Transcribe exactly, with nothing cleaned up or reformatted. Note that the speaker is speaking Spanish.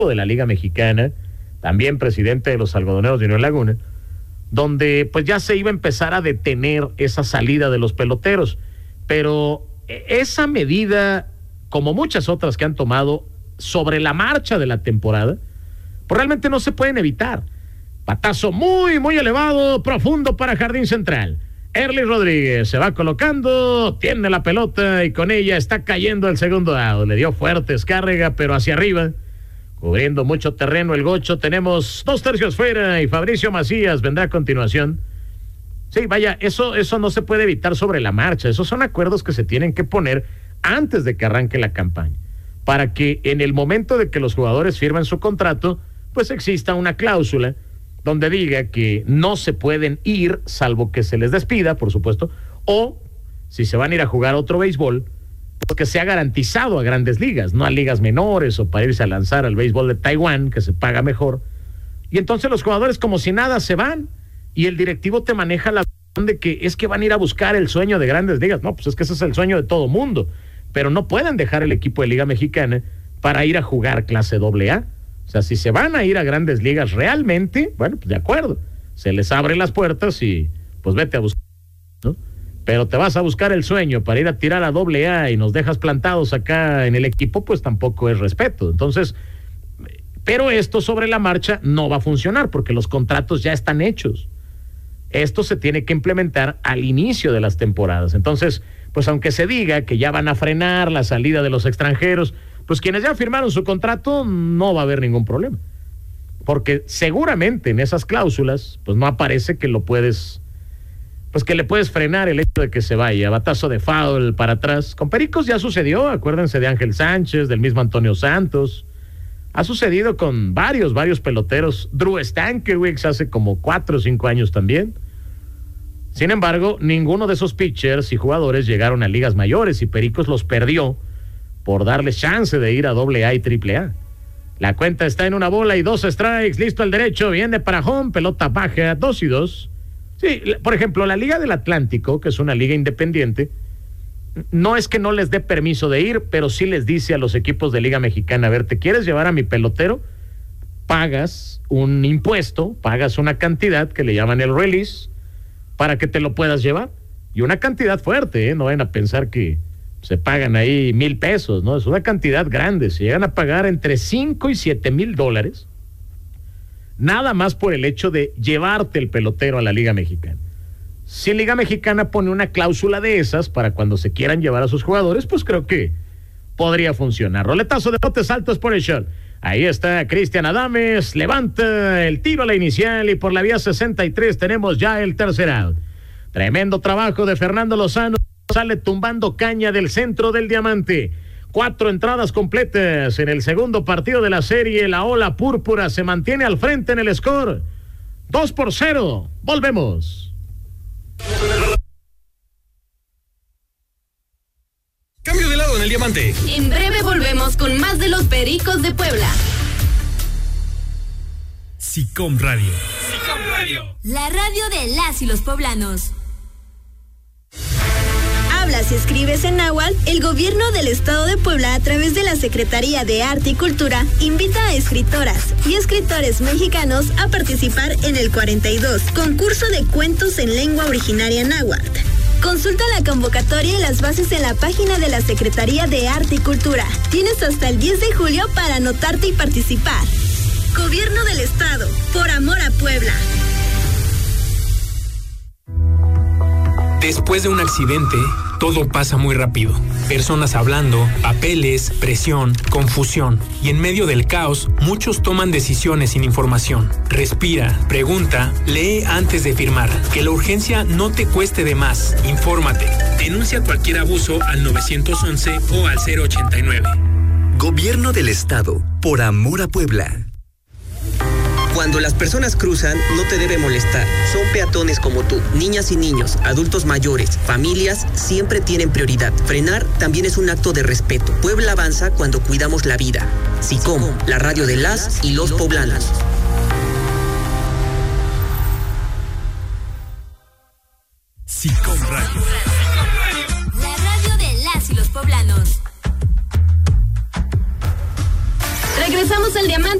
de la Liga Mexicana, también presidente de los Algodoneros de Unión Laguna, donde pues ya se iba a empezar a detener esa salida de los peloteros, pero esa medida, como muchas otras que han tomado sobre la marcha de la temporada, pues realmente no se pueden evitar. Patazo muy, muy elevado, profundo para Jardín Central. Erly Rodríguez se va colocando, tiene la pelota y con ella está cayendo el segundo out. Le dio fuerte descarga, pero hacia arriba, cubriendo mucho terreno el gocho. Tenemos dos tercios fuera y Fabricio Macías vendrá a continuación. Sí, vaya, eso, eso no se puede evitar sobre la marcha. Esos son acuerdos que se tienen que poner antes de que arranque la campaña, para que en el momento de que los jugadores firman su contrato, pues exista una cláusula donde diga que no se pueden ir, salvo que se les despida, por supuesto, o si se van a ir a jugar otro béisbol, pues que sea garantizado a grandes ligas, no a ligas menores o para irse a lanzar al béisbol de Taiwán, que se paga mejor. Y entonces los jugadores como si nada se van y el directivo te maneja la de que es que van a ir a buscar el sueño de grandes ligas. No, pues es que ese es el sueño de todo mundo, pero no pueden dejar el equipo de Liga Mexicana para ir a jugar clase doble A. O sea, si se van a ir a grandes ligas realmente, bueno, pues de acuerdo, se les abren las puertas y pues vete a buscar, ¿no? Pero te vas a buscar el sueño para ir a tirar a doble A y nos dejas plantados acá en el equipo, pues tampoco es respeto. Entonces, pero esto sobre la marcha no va a funcionar porque los contratos ya están hechos. Esto se tiene que implementar al inicio de las temporadas. Entonces, pues aunque se diga que ya van a frenar la salida de los extranjeros, pues quienes ya firmaron su contrato no va a haber ningún problema. Porque seguramente en esas cláusulas, pues no aparece que lo puedes, pues que le puedes frenar el hecho de que se vaya. Batazo de foul para atrás. Con Pericos ya sucedió, acuérdense de Ángel Sánchez, del mismo Antonio Santos. Ha sucedido con varios, varios peloteros. Drew Stankiewicz hace como cuatro o cinco años también. Sin embargo, ninguno de esos pitchers y jugadores llegaron a ligas mayores y Pericos los perdió por darles chance de ir a doble A y triple A. La cuenta está en una bola y dos strikes, listo el derecho, viene para home, pelota baja, dos y dos. Sí, por ejemplo, la Liga del Atlántico, que es una liga independiente, no es que no les dé permiso de ir, pero sí les dice a los equipos de Liga Mexicana, a ver, ¿te quieres llevar a mi pelotero? Pagas un impuesto, pagas una cantidad que le llaman el release, para que te lo puedas llevar. Y una cantidad fuerte, ¿eh? No vayan a pensar que se pagan ahí mil pesos, ¿no? Es una cantidad grande. Se llegan a pagar entre cinco y siete mil dólares, nada más por el hecho de llevarte el pelotero a la Liga Mexicana. Si Liga Mexicana pone una cláusula de esas para cuando se quieran llevar a sus jugadores, pues creo que podría funcionar. Roletazo de botes altos por el short. Ahí está Cristian Adames, levanta el tiro a la inicial y por la vía sesenta y tres tenemos ya el tercer out. Tremendo trabajo de Fernando Lozano. Sale tumbando caña del centro del diamante. Cuatro entradas completas en el segundo partido de la serie. La ola púrpura se mantiene al frente en el score. Dos por cero. Volvemos. Cambio de lado en el diamante. En breve volvemos con más de los Pericos de Puebla. SICOM Radio. SICOM Radio. La radio de las y los poblanos. Hablas y escribes en náhuatl, el gobierno del estado de Puebla a través de la Secretaría de Arte y Cultura invita a escritoras y escritores mexicanos a participar en el cuarenta y dos concurso de cuentos en lengua originaria náhuatl. Consulta la convocatoria y las bases en la página de la Secretaría de Arte y Cultura. Tienes hasta el diez de julio para anotarte y participar. Gobierno del Estado, por amor a Puebla. Después de un accidente, todo pasa muy rápido. Personas hablando, papeles, presión, confusión. Y en medio del caos, muchos toman decisiones sin información. Respira, pregunta, lee antes de firmar. Que la urgencia no te cueste de más. Infórmate. Denuncia cualquier abuso al nueve once o al cero ochenta y nueve. Gobierno del Estado, por amor a Puebla. Cuando las personas cruzan, no te debe molestar. Son peatones como tú. Niñas y niños, adultos mayores, familias, siempre tienen prioridad. Frenar también es un acto de respeto. Puebla avanza cuando cuidamos la vida. SICOM, la radio de las y los poblanos. SICOM Radio. La radio de las y los poblanos. Regresamos Regresamos al Diamante.